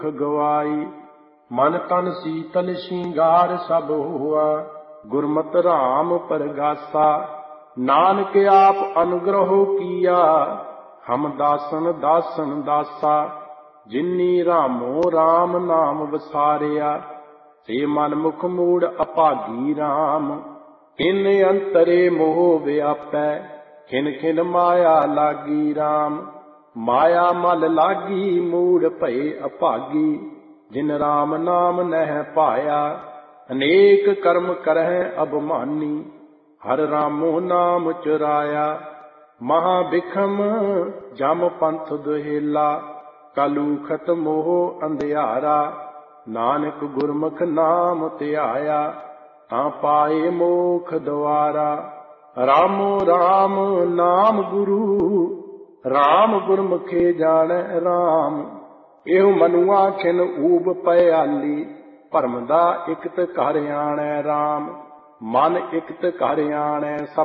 ਗਵਾਈ। ਮਨ ਤਨ ਸੀਤਲ ਸ਼ਿੰਗਾਰ ਸਭ ਹੋਆ, ਗੁਰਮਤਿ ਰਾਮ ਪਰਗਾਸਾ। ਨਾਨਕ ਆਪ ਅਨੁਗ੍ਰਹੁ ਕੀਆ, ਹਮ ਦਾਸਨ ਦਾਸਨ ਦਾਸਾ। ਜਿਨੀ ਰਾਮੋ ਰਾਮ ਨਾਮ ਵਸਾਰਿਆ, ਸੇ ਮਨ ਮੁਖ ਮੂੜ ਅਭਾਗੀ ਰਾਮ। ਕਿਨ ਅੰਤਰੇ ਮੋਹ ਵਿਆਪੈ, ਖਿਨ ਖਿਨ ਮਾਇਆ ਲਾਗੀ ਰਾਮ। ਮਾਇਆ ਮਲ ਲਾਗੀ ਮੂੜ ਭਏ ਅਭਾਗੀ, ਜਿਨ ਰਾਮ ਨਾਮ ਨਹਿ ਪਾਇਆ। ਅਨੇਕ ਕਰਮ ਕਰਹਿ ਅਭਿਮਾਨੀ, ਹਰ ਰਾਮੋ ਨਾਮ ਚੁਰਾਇਆ। ਮਹਾ ਬਿਖਮ ਜਮ ਪੰਥ ਦੁਹੇਲਾ, ਕਲੂਖਤ ਮੋਹ ਅੰਧਿਆਰਾ। ਨਾਨਕ ਗੁਰਮੁਖ ਨਾਮ ਧਿਆਇਆ, ਤਾਂ ਪਾਏ ਮੋਖ ਦੁਆਰਾ। ਰਾਮੋ ਰਾਮ ਨਾਮ ਗੁਰੂ, ਰਾਮ ਗੁਰਮੁਖੇ ਜਾਣੈ ਰਾਮ। ਇਹੋ ਮਨੁਆ ਖਿਨ ਊਬ ਪਿਆਲੀ, ਭਰਮ ਦਾ ਇਕਤ ਘਰ ਆਣੈ ਰਾਮ। ਮਨ ਇਕਤ ਘਰ ਆਣੈ